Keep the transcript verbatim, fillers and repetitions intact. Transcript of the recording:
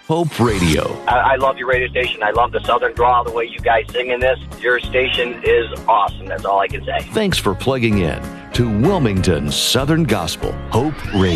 Hope Radio. I, I love your radio station. I love the Southern drawl, the way you guys sing in this. Your station is awesome. That's all I can say. Thanks for plugging in to Wilmington's Southern Gospel, Hope Radio.